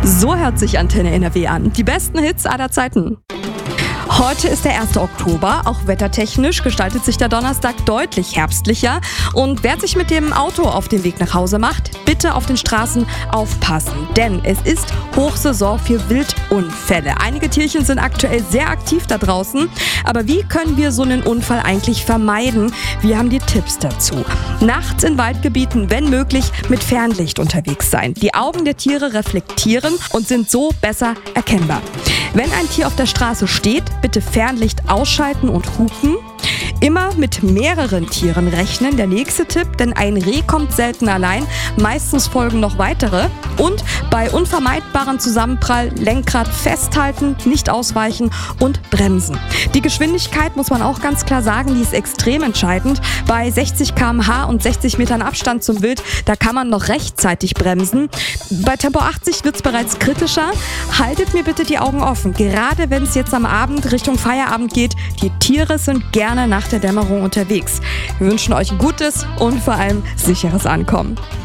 So hört sich Antenne NRW an. Die besten Hits aller Zeiten. Heute ist der 1. Oktober. Auch wettertechnisch gestaltet sich der Donnerstag deutlich herbstlicher. Und wer sich mit dem Auto auf den Weg nach Hause macht, bitte auf den Straßen aufpassen. Denn es ist Hochsaison für Wildunfälle. Einige Tierchen sind aktuell sehr aktiv da draußen. Aber wie können wir so einen Unfall eigentlich vermeiden? Wir haben die Tipps dazu. Nachts in Waldgebieten, wenn möglich, mit Fernlicht unterwegs sein. Die Augen der Tiere reflektieren und sind so besser erkennbar. Wenn ein Tier auf der Straße steht, bitte Fernlicht ausschalten und hupen. Immer mit mehreren Tieren rechnen, der nächste Tipp, denn ein Reh kommt selten allein, meistens folgen noch weitere. Und bei unvermeidbaren Zusammenprall Lenkrad festhalten, nicht ausweichen und bremsen. Die Geschwindigkeit, muss man auch ganz klar sagen, die ist extrem entscheidend. Bei 60 km/h und 60 Metern Abstand zum Wild, da kann man noch rechtzeitig bremsen. Bei Tempo 80 wird es bereits kritischer. Haltet mir bitte die Augen offen, gerade wenn es jetzt am Abend Richtung Feierabend geht. Die Tiere sind gerne nach der Dämmerung unterwegs. Wir wünschen euch ein gutes und vor allem sicheres Ankommen.